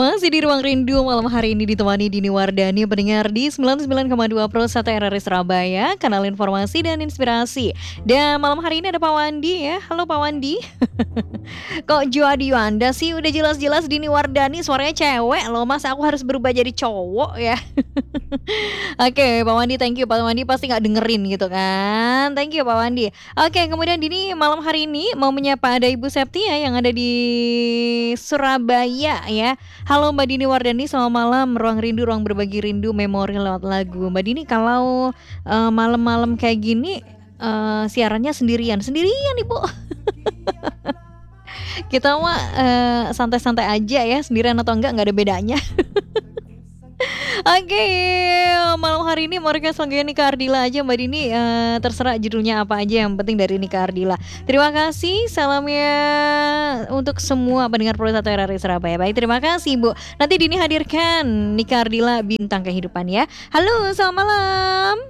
Masih di Ruang Rindu malam hari ini ditemani Dini Wardani pendengar di 99,2 Pro 1 RRI Surabaya, kanal informasi dan inspirasi. Dan malam hari ini ada Pak Wandi ya. Halo Pak Wandi. Kok Juadi Anda sih udah jelas-jelas Dini Wardani suaranya cewek loh Mas, aku harus berubah jadi cowok ya. Oke Pak Wandi, thank you. Pak Wandi pasti nggak dengerin gitu kan. Thank you Pak Wandi. Oke, kemudian Dini malam hari ini mau menyapa ada Ibu Septia yang ada di Surabaya ya. Halo Mbak Dini Wardani, selamat malam. Ruang Rindu, ruang berbagi rindu, memori lewat lagu. Mbak Dini kalau malam-malam kayak gini siarannya sendirian Ibu. Kita mah santai-santai aja ya, sendirian atau enggak ada bedanya. Oke, malam hari ini mau request lagunya Nika Ardila aja Mbak Dini, terserah judulnya apa aja, yang penting dari Nika Ardila. Terima kasih, salamnya untuk semua pendengar Pro 1 RRI Surabaya. Baik, terima kasih Bu. Nanti Dini hadirkan Nika Ardila Bintang Kehidupan ya. Halo, selamat malam.